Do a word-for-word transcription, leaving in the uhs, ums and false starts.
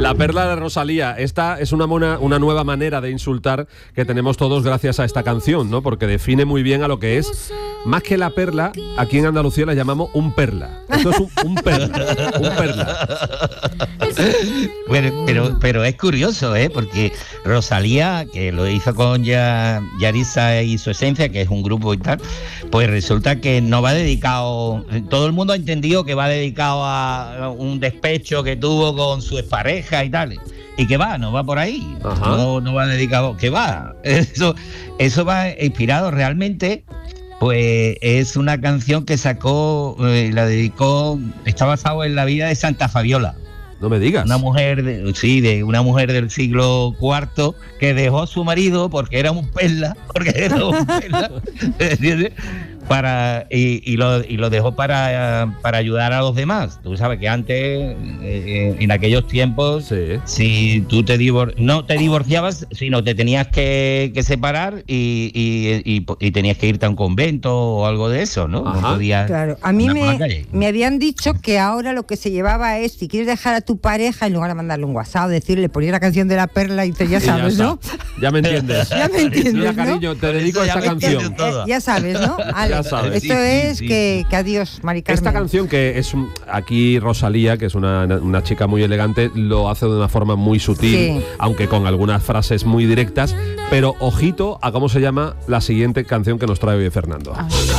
La perla de Rosalía. Esta es una, mona, una nueva manera de insultar que tenemos todos gracias a esta canción, ¿no? Porque define muy bien a lo que es. Más que la perla, aquí en Andalucía la llamamos un perla. Esto es un, un perla. Un perla. Bueno, pero, pero es curioso, ¿eh? Porque Rosalía, que lo hizo con ya, Yarisa y Su Esencia, que es un grupo y tal, pues resulta que no va dedicado. Todo el mundo ha entendido que va dedicado a un despecho que tuvo con su expareja y tal. Y que va, no va por ahí. No, no va dedicado, que va. Eso, eso va inspirado realmente. Pues es una canción que sacó, eh, la dedicó, está basado en la vida de Santa Fabiola. No me digas. Una mujer, de, sí, de una mujer del siglo cuarto que dejó a su marido porque era un perla, porque era un perla, ¿entiendes? Para, y, y, lo, y lo dejó para, para ayudar a los demás. Tú sabes que antes, eh, en aquellos tiempos, sí. si tú te divor- no te divorciabas, sino te tenías que, que separar y, y, y, y tenías que irte a un convento o algo de eso, ¿no? Ajá. No podías. Claro, a mí me, me habían dicho que ahora lo que se llevaba es, si quieres dejar a tu pareja, en lugar de mandarle un WhatsApp, decirle, poner la canción de la perla y dices, ya sabes, ya ¿no? Ya me entiendes. Ya me entiendes, Mira, ¿no? cariño, te dedico a esta canción. Eh, ya sabes, ¿no? Ale, sabes. esto Sí, es sí, sí. Que, que adiós, Mari Carmen. Esta canción que es un, aquí Rosalía, que es una, una chica muy elegante, lo hace de una forma muy sutil, sí. aunque con algunas frases muy directas, pero ojito a cómo se llama la siguiente canción que nos trae hoy Fernando. Ah.